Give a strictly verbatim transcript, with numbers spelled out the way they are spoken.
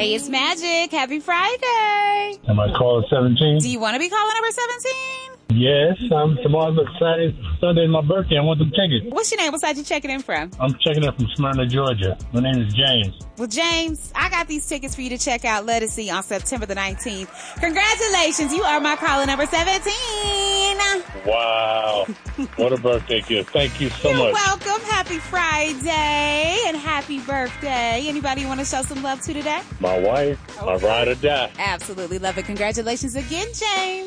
Hey, it's Magic. Happy Friday. Am I calling seventeen? Do you want to be caller number seventeen? Yes, I'm tomorrow's Saturday, Sunday is my birthday. I want them tickets. What's your name? What side you checking in from? I'm checking in from Smyrna, Georgia. My name is James. Well, James, I got these tickets for you to check out Let Us See on September the nineteenth. Congratulations. You are my caller number seventeen. Wow. What a birthday gift. Thank you so You're much. You're welcome. Happy Friday and happy birthday. Anybody you want to show some love to today? My wife, Okay. my ride or die. Absolutely love it. Congratulations again, James.